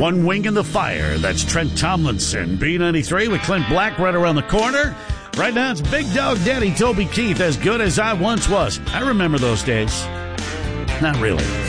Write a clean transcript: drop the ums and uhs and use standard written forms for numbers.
One wing in the fire. That's Trent Tomlinson. B93 with Clint Black right around the corner. Right now, it's Big Dog Daddy Toby Keith, as good as I once was. I remember those days. Not really.